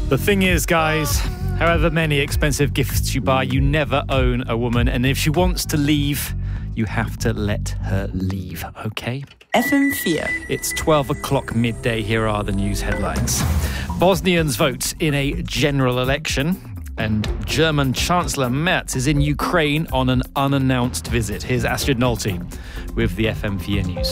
The thing is, guys, however many expensive gifts you buy, you never own a woman. And if she wants to leave, you have to let her leave, okay? FM4. It's 12 o'clock midday. Here are the news headlines. Bosnians vote in a general election. And German Chancellor Merz is in Ukraine on an unannounced visit. Here's Astrid Nolte with the FM4 News.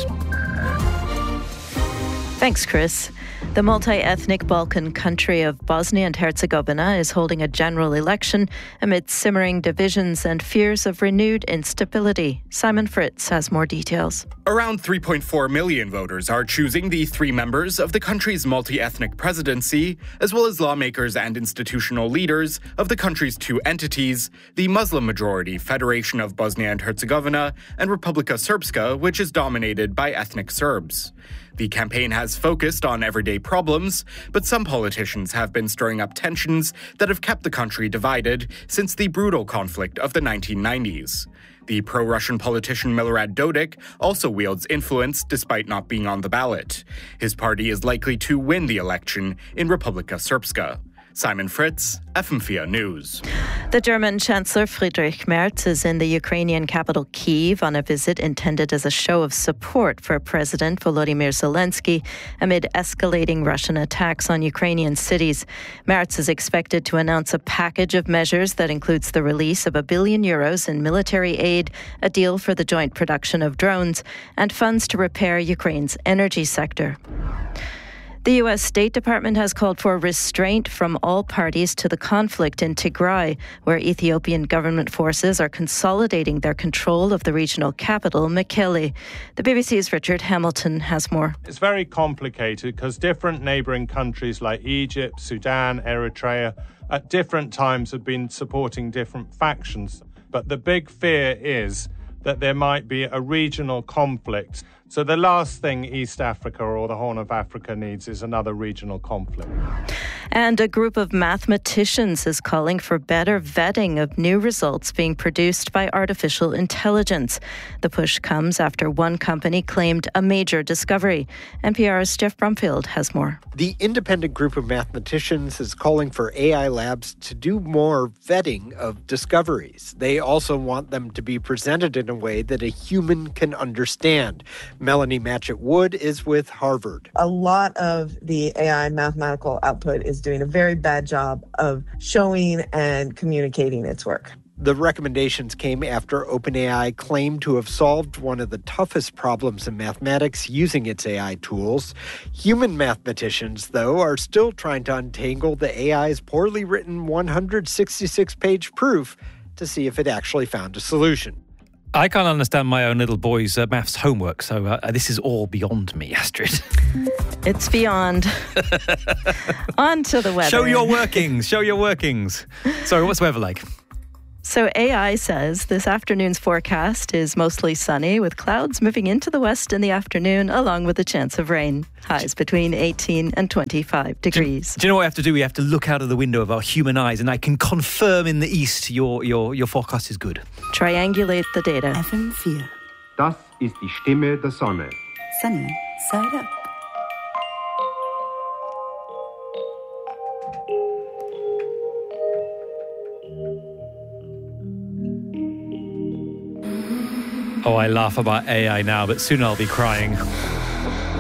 Thanks, Chris. The multi-ethnic Balkan country of Bosnia and Herzegovina is holding a general election amid simmering divisions and fears of renewed instability. Simon Fritz has more details. Around 3.4 million voters are choosing the three members of the country's multi-ethnic presidency, as well as lawmakers and institutional leaders of the country's two entities, the Muslim-majority Federation of Bosnia and Herzegovina and Republika Srpska, which is dominated by ethnic Serbs. The campaign has focused on everyday problems, but some politicians have been stirring up tensions that have kept the country divided since the brutal conflict of the 1990s. The pro-Russian politician Milorad Dodik also wields influence despite not being on the ballot. His party is likely to win the election in Republika Srpska. Simon Fritz, FM4 News. The German Chancellor Friedrich Merz is in the Ukrainian capital Kyiv on a visit intended as a show of support for President Volodymyr Zelensky amid escalating Russian attacks on Ukrainian cities. Merz is expected to announce a package of measures that includes the release of €1 billion in military aid, a deal for the joint production of drones, and funds to repair Ukraine's energy sector. The U.S. State Department has called for restraint from all parties to the conflict in Tigray, where Ethiopian government forces are consolidating their control of the regional capital, Mekelle. The BBC's Richard Hamilton has more. It's very complicated because different neighbouring countries like Egypt, Sudan, Eritrea, at different times have been supporting different factions. But the big fear is that there might be a regional conflict. So the last thing East Africa or the Horn of Africa needs is another regional conflict. And a group of mathematicians is calling for better vetting of new results being produced by artificial intelligence. The push comes after one company claimed a major discovery. NPR's Jeff Brumfield has more. The independent group of mathematicians is calling for AI labs to do more vetting of discoveries. They also want them to be presented in a way that a human can understand. Melanie Matchett-Wood is with Harvard. A lot of the AI mathematical output is doing a very bad job of showing and communicating its work. The recommendations came after OpenAI claimed to have solved one of the toughest problems in mathematics using its AI tools. Human mathematicians, though, are still trying to untangle the AI's poorly written 166-page proof to see if it actually found a solution. I can't understand my own little boy's maths homework, so this is all beyond me, Astrid. It's beyond. On to the weather. Show your workings. Sorry, what's the weather like? So AI says this afternoon's forecast is mostly sunny with clouds moving into the west in the afternoon along with a chance of rain. Highs between 18 and 25 degrees. Do you know what we have to do? We have to look out of the window of our human eyes and I can confirm in the east your forecast is good. Triangulate the data. FM4. Das ist die Stimme der Sonne. Sunny side up. Oh, I laugh about AI now, but soon I'll be crying.